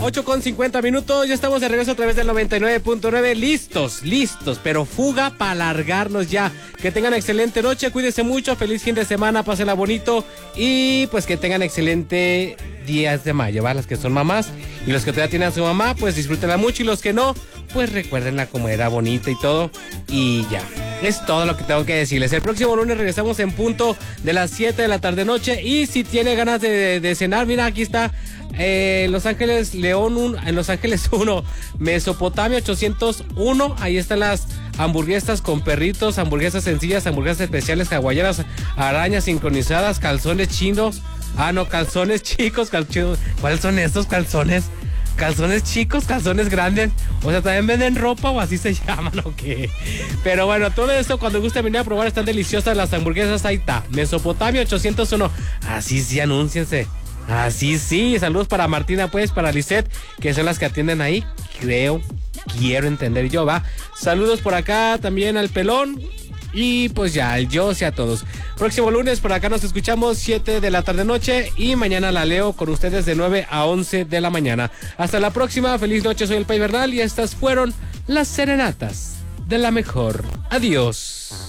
8:50, ya estamos de regreso a través del 99.9, listos, pero fuga para alargarnos ya. Que tengan excelente noche, cuídense mucho, feliz fin de semana, pásenla bonito y pues que tengan excelente días de mayo, ¿va? Las que son mamás y los que todavía tienen a su mamá, pues disfrútenla mucho y los que no, pues recuérdenla como era bonita y todo y ya. Es todo lo que tengo que decirles. El próximo lunes regresamos en punto de las 7 de la tarde noche y si tiene ganas de cenar, mira, aquí está Los Ángeles León, en Los Ángeles 1, Mesopotamia 801, ahí están las hamburguesas con perritos, hamburguesas sencillas, hamburguesas especiales, hawaianas, arañas sincronizadas, calzones chinos, calzones chicos, ¿cuáles son estos calzones? Calzones chicos, calzones grandes, o sea, también venden ropa o así se llaman o qué. Pero bueno, todo eso cuando guste venir a probar, están deliciosas las hamburguesas, ahí está, Mesopotamia 801, así sí, anúnciense. Así sí, saludos para Martina, pues, para Lisette, que son las que atienden ahí, quiero entender yo, va. Saludos por acá también al Pelón y pues ya, al José, a todos. Próximo lunes por acá nos escuchamos 7 de la tarde noche y mañana la leo con ustedes de 9 a 11 de la mañana. Hasta la próxima, feliz noche, soy el Pay Bernal y estas fueron las serenatas de la mejor. Adiós.